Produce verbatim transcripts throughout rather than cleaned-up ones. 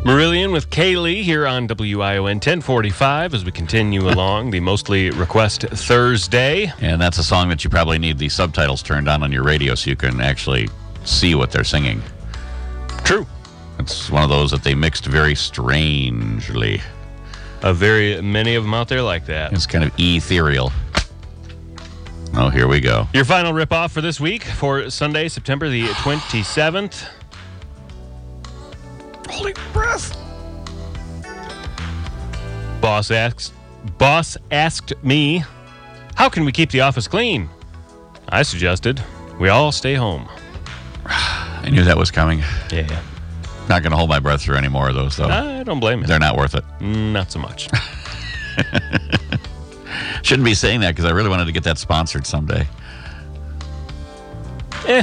Marillion with Kaylee here on W I O N ten forty-five as we continue along the Mostly Request Thursday. And that's a song that you probably need the subtitles turned on on your radio so you can actually see what they're singing. True. It's one of those that they mixed very strangely. A very many of them out there like that. It's kind of ethereal. Oh, here we go. Your final ripoff for this week for Sunday, September the twenty-seventh. Holding breath. Boss asks, Boss asked me, how can we keep the office clean? I suggested we all stay home. I knew that was coming. Yeah. Not going to hold my breath through any more of those, though. I don't blame you. They're not worth it. Not so much. Shouldn't be saying that because I really wanted to get that sponsored someday. Eh.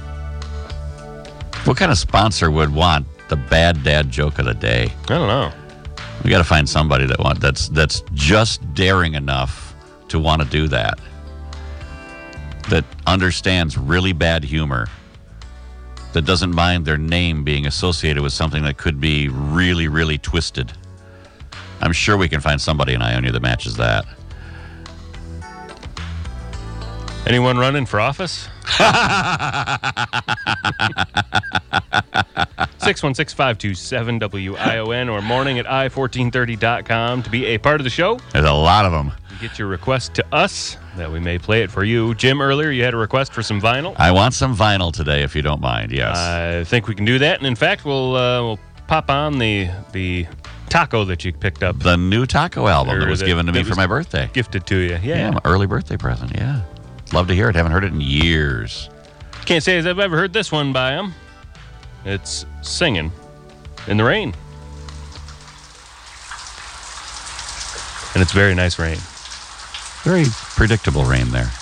What kind of sponsor would want the bad dad joke of the day? I don't know. We got to find somebody that want that's that's just daring enough to want to do that. That understands really bad humor. That doesn't mind their name being associated with something that could be really, really twisted. I'm sure we can find somebody in Ionia that matches that. Anyone running for office? six one six, five two seven, W I O N or morning at i fourteen thirty dot com to be a part of the show. There's a lot of them. You get your request to us that we may play it for you. Jim, earlier you had a request for some vinyl. I want some vinyl today, if you don't mind. Yes. I think we can do that. And in fact, we'll uh, we'll pop on the the taco that you picked up. The new taco album that was that, given to me that for my birthday. Gifted to you. Yeah. Yeah, my early birthday present. Yeah. Love to hear it. Haven't heard it in years. Can't say as I've ever heard this one by him. It's Singing in the Rain. And it's very nice rain. Very predictable rain there.